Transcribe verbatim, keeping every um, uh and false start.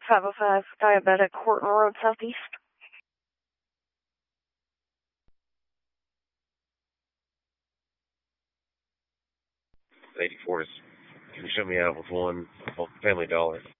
five oh five Diabetic, Horton Road, Southeast. eighty-four is, can you show me out with one Family Dollar?